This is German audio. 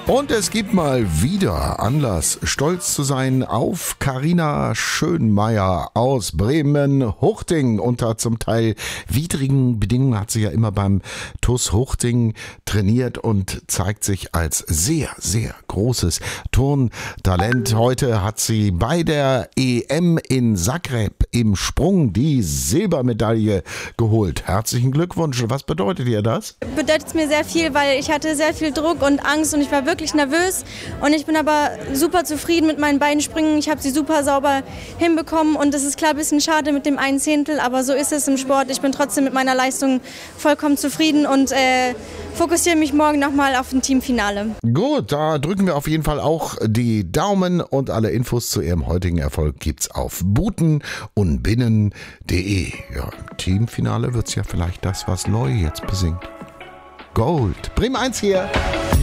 Und es gibt mal wieder Anlass, stolz zu sein auf Carina Schönmeier aus Bremen-Huchting. Unter zum Teil widrigen Bedingungen hat sie ja immer beim TuS Huchting trainiert und zeigt sich als sehr, sehr großes Turntalent. Heute hat sie bei der EM in Zagreb im Sprung die Silbermedaille geholt. Herzlichen Glückwunsch. Was bedeutet ihr das? Bedeutet mir sehr viel, weil ich hatte sehr viel Druck und Angst und ich war wirklich nervös und ich bin aber super zufrieden mit meinen beiden Sprüngen. Ich habe sie super sauber hinbekommen und es ist klar ein bisschen schade mit dem 1/10, aber so ist es im Sport. Ich bin trotzdem mit meiner Leistung vollkommen zufrieden und fokussiere mich morgen nochmal auf ein Teamfinale. Gut, da drücken wir auf jeden Fall auch die Daumen und alle Infos zu ihrem heutigen Erfolg gibt's auf butenundbinnen.de. Ja, im Teamfinale wird's ja vielleicht das, was Loy jetzt besingt. Gold. Bremen 1 hier.